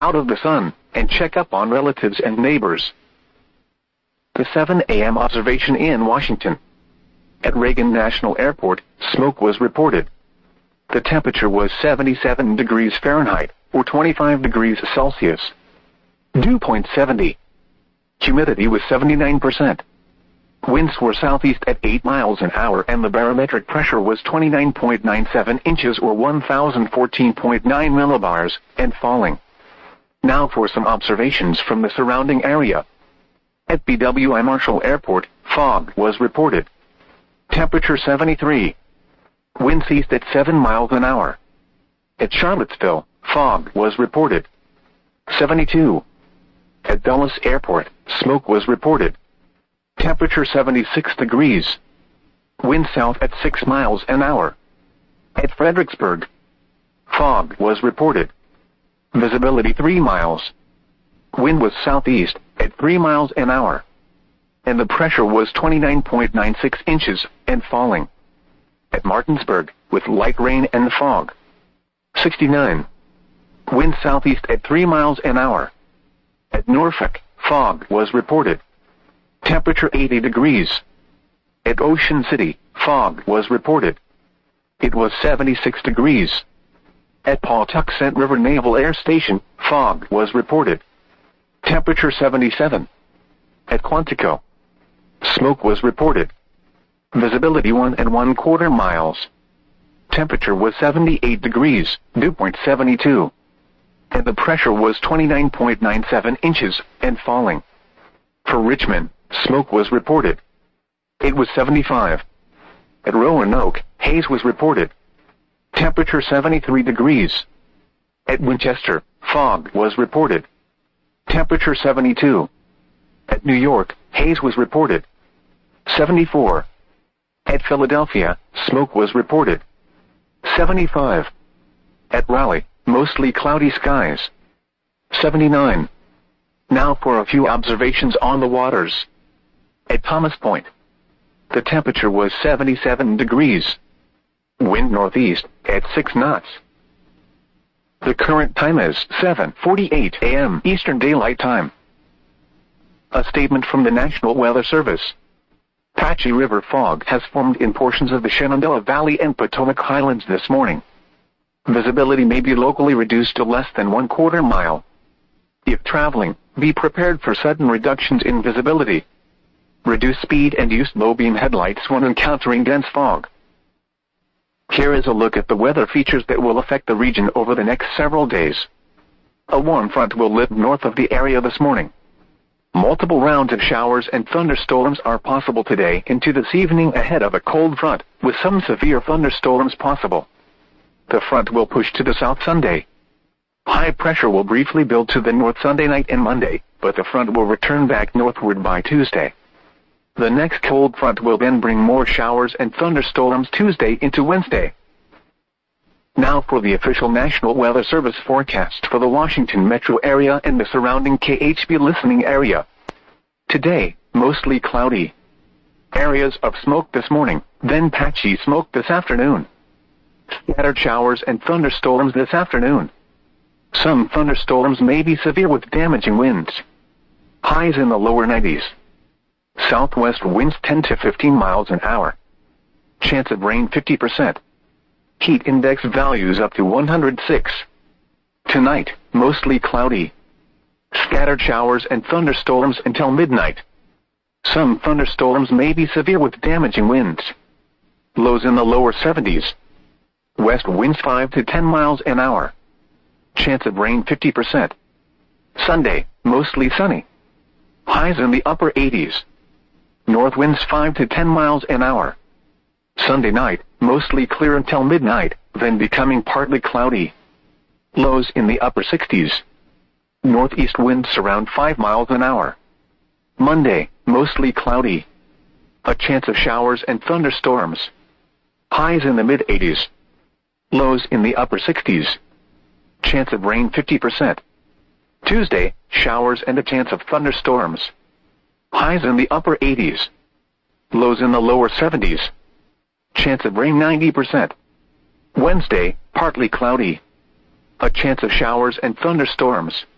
out of the sun, and check up on relatives and neighbors. The 7 a.m. observation in Washington. At Reagan National Airport, smoke was reported. The temperature was 77 degrees Fahrenheit, or 25 degrees Celsius. Dew point 70. Humidity was 79%. Winds were southeast at 8 miles an hour and the barometric pressure was 29.97 inches or 1014.9 millibars, and falling. Now for some observations from the surrounding area. At BWI Marshall Airport, fog was reported. Temperature 73. Winds east at 7 miles an hour. At Charlottesville, fog was reported. 72. At Dulles Airport, smoke was reported. Temperature 76 degrees. Wind south at 6 miles an hour. At Fredericksburg, fog was reported. Visibility 3 miles. Wind was southeast at 3 miles an hour. And the pressure was 29.96 inches and falling. At Martinsburg, with light rain and fog. 69. Wind southeast at 3 miles an hour. At Norfolk, fog was reported. Temperature 80 degrees. At Ocean City, fog was reported. It was 76 degrees. At Pawtuxet River Naval Air Station, fog was reported. Temperature 77. At Quantico, smoke was reported. Visibility 1 1/4 miles. Temperature was 78 degrees, dew point 72. And the pressure was 29.97 inches and falling. For Richmond, smoke was reported. It was 75. At Roanoke, haze was reported. Temperature 73 degrees. At Winchester, fog was reported. Temperature 72. At New York, haze was reported. 74. At Philadelphia, smoke was reported. 75. At Raleigh, mostly cloudy skies. 79. Now for a few observations on the waters. At Thomas Point, the temperature was 77 degrees. Wind northeast at 6 knots. The current time is 7:48 a.m. Eastern Daylight Time. A statement from the National Weather Service. Patchy river fog has formed in portions of the Shenandoah Valley and Potomac Highlands this morning. Visibility may be locally reduced to less than 1/4 mile. If traveling, be prepared for sudden reductions in visibility. Reduce speed and use low-beam headlights when encountering dense fog. Here is a look at the weather features that will affect the region over the next several days. A warm front will lift north of the area this morning. Multiple rounds of showers and thunderstorms are possible today into this evening ahead of a cold front, with some severe thunderstorms possible. The front will push to the south Sunday. High pressure will briefly build to the north Sunday night and Monday, but the front will return back northward by Tuesday. The next cold front will then bring more showers and thunderstorms Tuesday into Wednesday. Now for the official National Weather Service forecast for the Washington metro area and the surrounding KHB listening area. Today, mostly cloudy. Areas of smoke this morning, then patchy smoke this afternoon. Scattered showers and thunderstorms this afternoon. Some thunderstorms may be severe with damaging winds. Highs in the lower 90s. Southwest winds 10 to 15 miles an hour. Chance of rain 50%. Heat index values up to 106. Tonight, mostly cloudy. Scattered showers and thunderstorms until midnight. Some thunderstorms may be severe with damaging winds. Lows in the lower 70s. West winds 5 to 10 miles an hour. Chance of rain 50%. Sunday, mostly sunny. Highs in the upper 80s. North winds 5 to 10 miles an hour. Sunday night, mostly clear until midnight, then becoming partly cloudy. Lows in the upper 60s. Northeast winds around 5 miles an hour. Monday, mostly cloudy. A chance of showers and thunderstorms. Highs in the mid-80s. Lows in the upper 60s. Chance of rain 50%. Tuesday, showers and a chance of thunderstorms. Highs in the upper 80s. Lows in the lower 70s. Chance of rain 90%. Wednesday, partly cloudy. A chance of showers and thunderstorms.